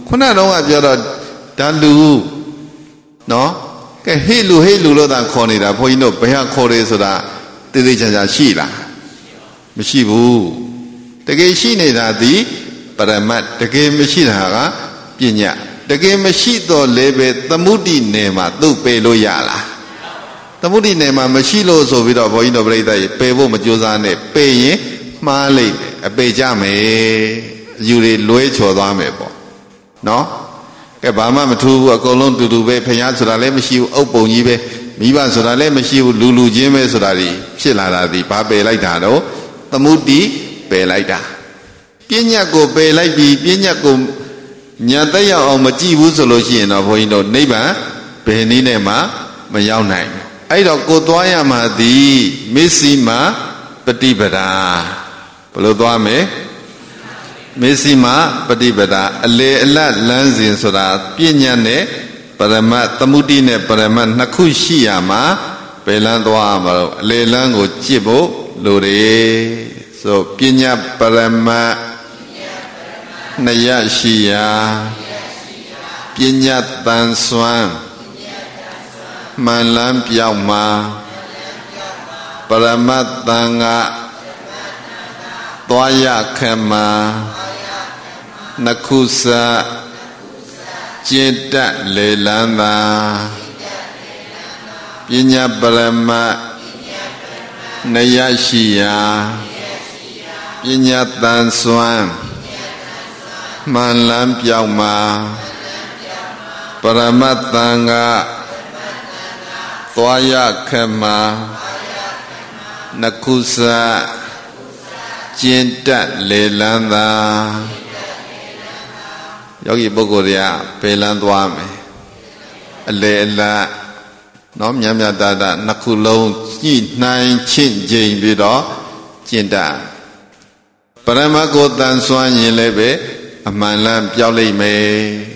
ခုနတော့ကပြောတော့ဒါလူနော်ကဲဟေ့လူလို့သာခေါ်နေတာဘုန်းကြီးတို့ဘယ်ဟာခေါ်တယ်ဆိုတာသိသိချာချာရှိလားမရှိဘူးတကယ်ရှိနေတာဒီပရမတ်တကယ်မရှိတာကပညာတကယ်မရှိတော့လည်းပဲသမုဒိနယ်မှာသူ့ပယ်လို့ရလားသမုဒိနယ်မှာမရှိလို့ဆိုပြီးတော့ဘုန်းကြီးတို့ပြိဿကြီးပယ်ဖို့မကြိုးစားနဲ့ပယ်ရင်မှားလိုက်တယ်အပယ်ကြမယ်အယူတွေလွဲချော်သွားမယ်ပေါ့နော်ကဲဘာမှမထူးဘူးအကုန်လုံးတူတူပဲဖျားဆိုတာလည်းမရှိဘူးအုပ်ပုံကြီးပဲမိဘဆိုတာလည်းမရှိဘူးလူချင်းပဲဆိုတာဒီဖြစ်လာတာဒီဘာပယ်လိုက်တာတော့သမုဒိပယ်လိုက်တာပညာကိုပယ်လိုက်ပြီးပညာကိုညာတက်ရောက်အောင်မကြည့်ဘူးဆိုလို့ရှိရင်တော့ဘုန်းကြီးတို့နိဗ္ဗာန်ဘယ်နည်းနဲ့မှမရောက်နိုင်ဘူးအဲ့တော့ကိုသွားရမှာသည်မစ္စည်းမပฏิပဒါဘယ်လိုသွားမလဲမစ္စည်းမပฏิပဒါအလေအလတ်လမ်းစဉ်ဆိုတာပညာနဲ့ပရမတ်သမုဒိနဲ့ပရမတ်နှစ်ခုရှိရမှာဘယ်လမ်းသွားမှာလို့အလေလမ်းကိုကြည့်ဖို့လိုတယ်ဆိုပညာပရမတ်နှစ်ရရှိရာပညာတန်ဆွမ်းမှန်လန်းပြောက်မှာပရမတ်တန်ကသွားရခမနှစ်ခုစจิตတလေလန်းသာပညာပရမတ်နှစ်ရရှိရာပညာတန်ဆွမ်းမှန်လန်းပြောက်မှာပရမတ်တန်ကသွားရခမနှစ်ခုစကျင့်တတ်လေလန်းသာယောဂီပုဂ္ဂိုလ်တွေကဘယ်လန်းသွားမယ်အလေအလတ်နော်မြတ်မြတ်တာတာနှစ်ခုလုံးညှိနှိုင်းချင့်ကြိမ်ပြီးတော့ကျင့်တတ်ပရမတ်ကိုတန်ဆွမ်းရင်လည်းပဲအမှန်လန်းပြောက်လိမ့်မယ်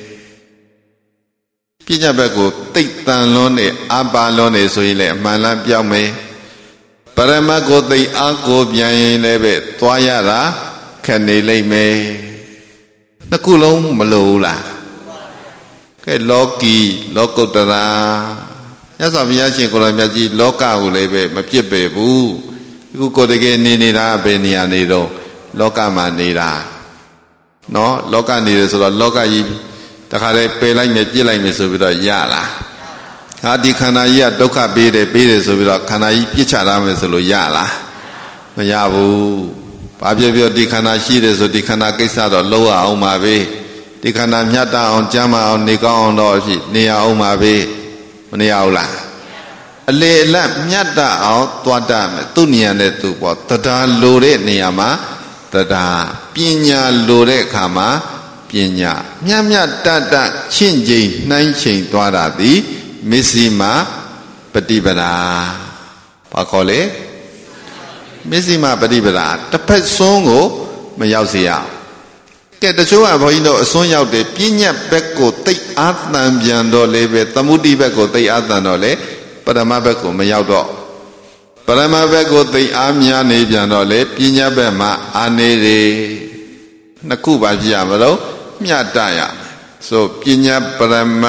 ပညာဘက်ကိုတိတ်တန်လွန်းနေအပါလွန်းနေဆိုရင်လည်းအမှန်လန်းပြောက်မယ်ပရမတ်ကိုသိအားကိုပြန်ရင်လည်းပဲသွားရတာခက်နေလိမ့်မယ်နှစ်ခုလုံးမလိုဘူးလားကဲလောကီလောကုတ္တရာမြတ်စွာဘုရားရှင်ကိုယ်တော်မြတ်ကြီးလောကကိုလည်းပဲမပြစ်ပယ်ဘူးအခုကိုယ်တကယ်နေနေတာဘယ်နေရာနေတော့လောကမှာနေတာနော်လောကနေတယ်ဆိုတော့လောကကြီးတခါတည်းပယ်လိုက်မယ်ပြစ်လိုက်မယ်ဆိုပြီးတော့ရလားဟာဒီခန္ဓာကြီးကဒုက္ခပေးတယ်ဆိုပြီးတော့ခန္ဓာကြီးပြစ်ချရမယ်ဆိုလို့ရလားမရဘူးဘာပြောပြောဒီခန္ဓာရှိတယ်ဆိုဒီခန္ဓာကိစ္စတော့လုံးဝအောင်ပါပဲဒီခန္ဓာမြတ်တအောင်ကျမ်းမအောင်နေကောင်းအောင်တော့ရှိနေရအောင်ပါပဲမနေရဘူးလားအလေအလတ်မြတ်တအောင်သွားတတ်မယ်သူ့နေရာနဲ့သူပေါ့တရားလိုတဲ့နေရာမှာတရားပညာလိုတဲ့အခါမှာပညာမြတ်မြတ်တတ်ချင့်ချိန်နှိုင်းချိန်သွားတာသည်မစ္စည်းမပฏิပဒါဘာခေါ်လဲမစ္စည်းမပฏิပဒါတစ်ဖက်စွန်းကိုမရောက်စေရကဲတချို့ကဘုန်းကြီးတို့အစွန်းရောက်တယ်ပညာဘက်ကိုသိအားသန်ပြန်တော့လေပဲသမုဒိဘက်ကိုသိအားသန်တော့လေပရမဘက်ကိုမရောက်တော့ပရမဘက်ကိုသိအားများနေပြန်တော့လေပညာဘက်မှာအာနေတယ်နှစ်ခုပါပြရမလို့မြတ်တရဆိုပညာပရမ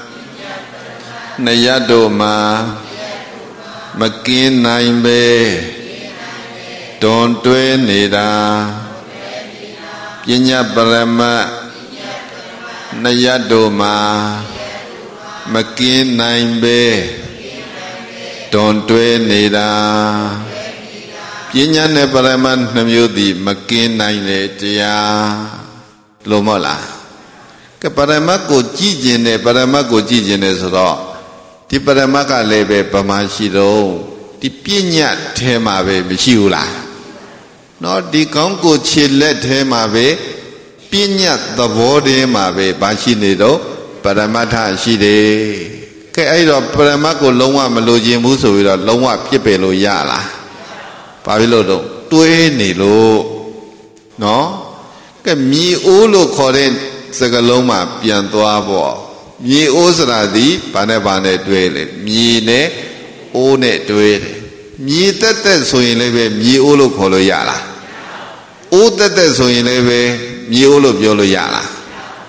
နှစ်ရတို့မှာမကင်းနိုင်ပဲတွန်တွဲနေတာပညာပရမနှစ်ရတို့မှာမကင်းနိုင်ပဲတွန်တွဲနေတာပညာနဲ့ပရမနှစ်မျိုးသည်မကင်းနိုင်တဲ့တရားလို့မဟုတ်လားကပရမတ်ကိုကြည်ကျင်တယ်ပရမတ်ကိုကြည်ကျင်တယ်ဆိုတော့ဒီပရမတ်ကလည်းပဲပမာရှိတော့ဒီပညာထဲမှာပဲမရှိဘူးလားနော်ဒီကောင်းကိုခြေလက်ထဲမှာပဲပညာသဘောထဲမှာပဲဘာရှိနေတော့ပရမတ္ထရှိတယ်ကဲအဲ့တော့ပရမတ်ကိုလုံးဝမလိုချင်ဘူးဆိုပြီးတော့လုံးဝပြစ်ပယ်လို့ရလားဘာဖြစ်လို့တော့တွေးနေလို့နော်ကဲမြေအိုးလို့ခေါ်တဲ့စကလုံးမှာပြန်သွားပေါ့မြေအိုးဆိုတာဒီဘာနဲ့တွဲလဲမြေနဲ့အိုးနဲ့တွဲတယ်မြေတက်ဆိုရင်လည်းပဲမြေအိုးလို့ခေါ်လို့ရလားအိုးတက်ဆိုရင်လည်းပဲမြေအိုးလို့ပြောလို့ရလားနော်အိ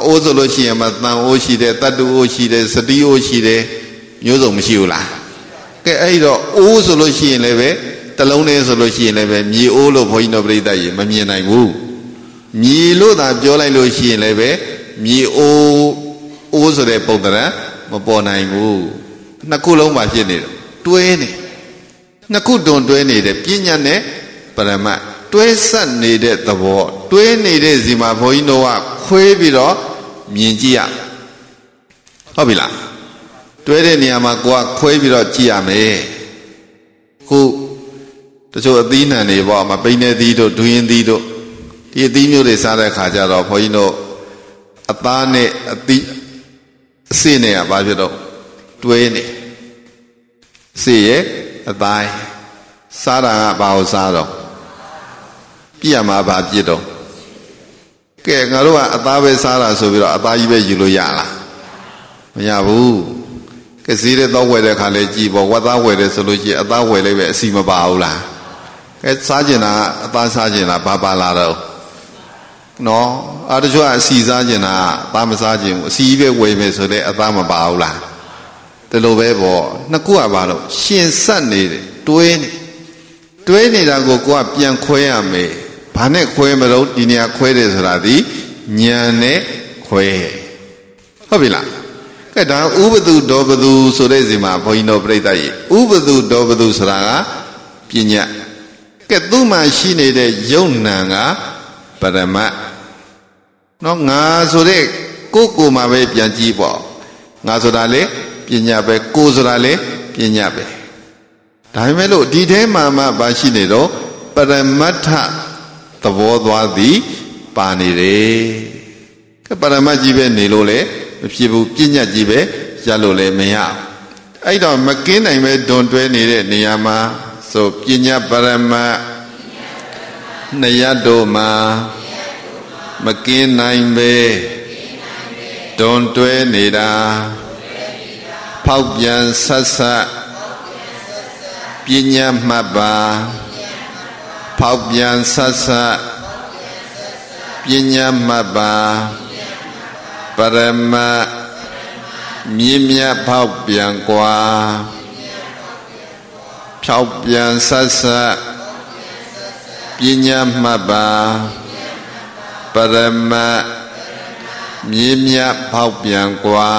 အိုးဆိုလို့ရှိရင်မှတန်အိုးရှိတယ်တတ္တုအိုးရှိတယ်စတိအိုးရှိတယ်မျိုးစုံမရှိဘူးလားကဲအဲ့တော့အိုးဆိုလို့ရှိရင်လည်းပဲတလုံးလေးဆိုလို့ရှိရင်လည်းပဲမြေအိုးလို့ဘုန်းကြီးတို့ပြိတ္တကြီးမမြင်နိုင်ဘူးမြေလို့သာပြောလိုက်လို့ရှိရင်လည်းပဲမြေအိုးဆိုတဲ့ပုံသဏ္ဍာန်မပေါ်နိုင်ဘူးနှစ်ခုလုံးမှာဖြစ်နေတယ်တွဲနေနှစ်ခုတွဲနေတဲ့ပညာနဲ့ပရမတ်တွဲဆက်နေတဲ့သဘောတွဲနေတဲ့စီမှာဘုန်းကြီးတို့ကခွဲပြီးတော့မြင်ကြည့်ရဟုတ်ပြီလားတွဲတဲ့နေရာမှာကိုကခွဲပြီးတော့ကြည့်ရမယ်ခုတချို့အသီးနှံတွေပေါ့မပိန်းတဲ့သီးတို့ဒူရင်သီးတို့ဒီအသီးမျိုးတွေစားတဲ့ခါကျတော့ဘုန်းကြီးတို့အသားနဲ့အသီးအစေနဲ့ကဘာဖြစ်တော့တွဲနေစေရဲ့အသားစားတာကဘာကိုစားတော့ပြည့်ရမှာဘာပြည့်တော့ကဲငါတို့ကအသားပဲစားတာဆိုပြီးတော့အသားကြီးပဲယူလို့ရလားမရဘူးကဲဈေးတဲ့တော့ဝယ်တဲ့ခါလဲကြည်ပေါ့ဝက်သားဝယ်တယ်ဆိုလို့ရှိရင်အသားဝယ်လိုက်ပဲအစီမပါဘူးလားကဲစားကျင်တာအသားစားကျင်တာဘာပါလာတော့နော်အားတချို့ကအစီစားကျင်တာအသားမစားကျင်ဘူးအစီပဲဝယ်မယ်ဆိုလဲအသားမပါဘူးလားဒီလိုပဲပေါ့နှစ်ခုကဘာလို့ရှင်ဆက်နေတယ်တွဲနေတာကိုကပြန်ခွဲရမယ်ဘာနဲ့ခွဲမလို့ဒီနေရာခွဲတယ်ဆိုတာဒီဉာဏ်နဲ့ခွဲဟုတ်ပြီလားကဲဒါဥပဒုဒောပဒုဆိုတဲ့စီမှာဘုန်းကြီးတို့ပြိတ္တကြီးဥပဒုဒောပဒုဆိုတာကပညာကဲသူ့မှာရှိနေတဲ့ယုံနံကပရမတ်နော်ငါဆိုတဲ့ကိုမှာပဲပြန်ကြည့်ပေါ့ငါဆိုတာလေပညာပဲကိုဆိုတာလေပညာပဲဒါပေမဲ့လို့ဒီထဲမှာမှဘာရှိနေတော့ပရမတ္ထသဘောသွားသည်ပါနေတယ်ကဲပရမတ်ကြီးပဲနေလို့လေမဖြစ်ဘူးပညာကြီးပဲရလို့လည်းမရအဲ့တော့မကင်းနိုင်ပဲဒွန်တွဲနေတဲ့နေရာမှာဆိုပညာပရမတ်နှစ်ရတို့မှာမကင်းနိုင်ပဲဒွန်တွဲနေတာဖောက်ပြန်ဆက်ဆက်ပညာမှတ်ပါဖောက်ပြန်ဆက်ဆက်ပညာမှတ်ပါပရမတ်မြင့်မြတ်ဖောက်ပြန်กว่าဖြောက်ပြန်ဆက်ဆက်ပညာမှတ်ပါပရမတ်မြင့်မြတ်ဖောက်ပြန်กว่า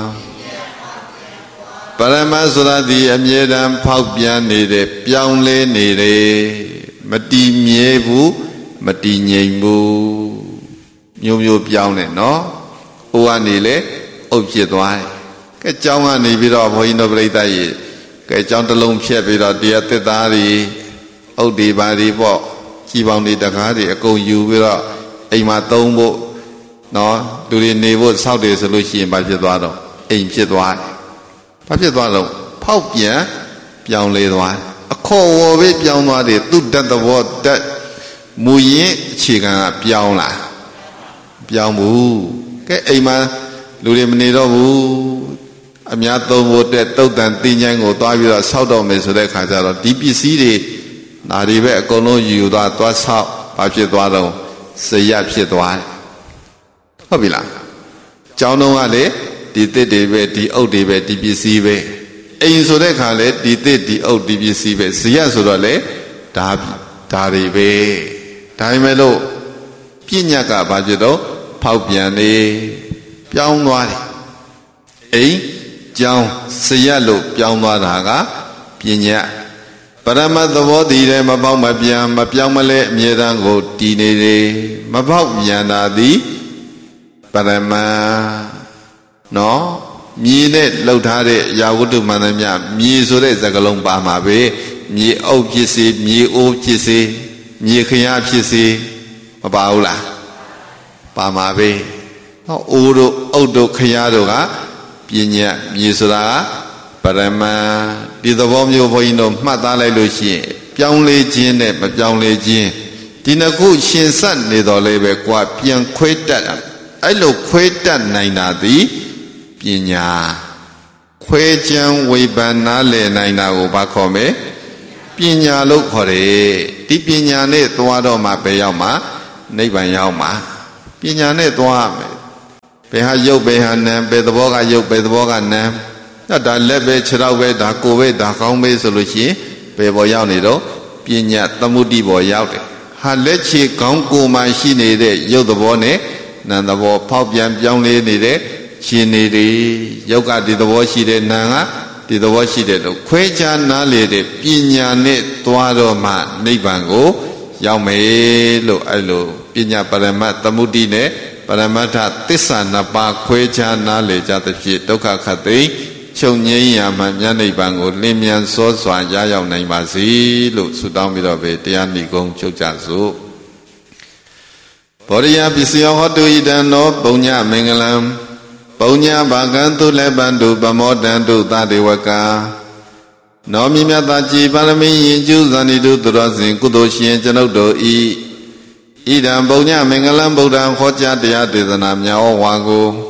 ပရမတ်ဆိုတာဒီအမြဲတမ်းဖောက်ပြန်နေတယ်ပြောင်းလဲနေတယ်မတည်မြဲဘူးမတည်ငြိမ်ဘူးမျိုးမျိုးပြောင်းနေနော်ဟိုကနေလေအုပ်ဖြစ်သွားတယ်ကဲကျောင်းကနေပြီးတော့ဘုန်းကြီးတို့ပြိတ္တကြီးကဲကျောင်းတစ်လုံးဖြတ်ပြီးတော့တရားသစ်သားတွေအုပ်ဒီပါတွေပေါ့ကြီးပေါင်းတွေတကားတွေအကုန်ယူပြီးတော့အိမ်မှာသုံးဖို့နော်လူတွေနေဖို့စောက်တယ်ဆိုလို့ရှိရင်ဘာဖြစ်သွားတော့အိမ်ဖြစ်သွားတယ်ဘာဖြစ်သွားတော့ဖောက်ပြန်ပြောင်းလဲသွားအခေါ်ဝေါ်ပဲပြောင်းသွားတယ်သူ့တတ်သဘောတတ်မူရင်းအခြေခံကပြောင်းလာပြောင်းဘူးကဲအိမ်မှာလူတွေမနေတော့ဘူးအများသုံးဖို့တဲ့တုတ်တန်တင်းချိုင်းကိုသွားပြီးတော့ဆောက်တော့မယ်ဆိုတဲ့ခါကျတော့ဒီပစ္စည်းတွေနာတွေပဲအကုန်လုံးယူသွားဆောက်ဘာဖြစ်သွားတော့စရဖြစ်သွားတယ်ဟုတ်ပြီလားကျောင်းတော်ကလေဒီသစ်တွေပဲဒီအုပ်တွေပဲဒီပစ္စည်းပဲအိမ်ဆိုတဲ့ခါလေဒီသစ်ဒီအုပ်ဒီပစ္စည်းပဲဇရဆိုတော့လေဒါတွေပဲဒါပေမဲ့လို့ပညာကဘာဖြစ်တော့ဖောက်ပြန်နေပြောင်းသွားတယ်အိမ်ကျောင်းဇရလို့ပြောင်းသွားတာကပညာပရမတ်သဘောတည်တယ်မပေါက်မပြန်မပြောင်းမလဲအမြဲတမ်းကိုတည်နေတယ်မပေါက်ပြန်တာသည်ပရမတ်နော်မြေနဲ့လှုပ်ထားတဲ့ယာဝတ္ထုမှန်သမျှမြေဆိုတဲ့စကားလုံးပါမှာပဲမြေအုပ်ဖြစ်စေမြေအိုးဖြစ်စေမြေခရဖြစ်စေမပါဘူးလားပါမှာပဲဟောအိုးတို့အုပ်တို့ခရတို့ကပညာမြေဆိုတာပရမတ်ဒီသဘောမျိုးဘုန်းကြီးတို့မှတ်သားလိုက်လို့ရှိရင်ပြောင်းလဲခြင်းနဲ့မပြောင်းလဲခြင်းဒီနှစ်ခုရှင်ဆက်နေတော်လဲပဲကွာပြန်ခွဲတတ်အဲ့လိုခွဲတတ်နိုင်တာသည်ပညာခွဲချမ်းဝေဖန်နားလည်နိုင်တာကိုဘာခေါ်မလဲပညာလို့ခေါ်တယ်ဒီပညာနဲ့သွားတော့မှပဲရောက်မှာနိဗ္ဗာန်ရောက်မှာပညာနဲ့သွားမယ် ha yau be ha nan be the boga yau be the boga nan da lebe chirau be da ko be da kaung be so lo shi be bo yao ni do pinya tamudi bo yao de ha let chi kaung ko ma shi ni de yau the bo ne nan the bo phao pian pyaung le ni de shi ni de yau ka di the bo shi de nan ga di the bo shi de lo khwe cha na le de pinya ne twa do ma nibbang ko yao me lo ai lo pinya parama tamudi ne Paramata tissa napa khwe cha na le cha the phit dukha khat thai chung ngin ya ma myan nibbang ko lin myan saw swa ya yauk naing ba si lo su taung pi do be taya ni kong chuk ja su Bodhiya Pisiya Hotu Idan no Punya Mangalam Punya Bhagantu Lebantu Pamodantu Tadewaka No Mimyata Chi Parami Yinju Zanidu Turasin Kudoshin Janaudo I Idam Punya Mangalam Buddha Hoja Dea Desana Mya Wago